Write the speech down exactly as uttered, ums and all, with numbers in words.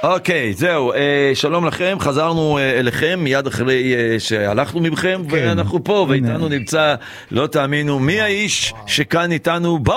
אוקיי, זהו, שלום לכם, חזרנו אליכם מיד אחרי שהלכנו מבכם, ואנחנו פה, ואיתנו נמצא, לא תאמינו, מי האיש שכאן איתנו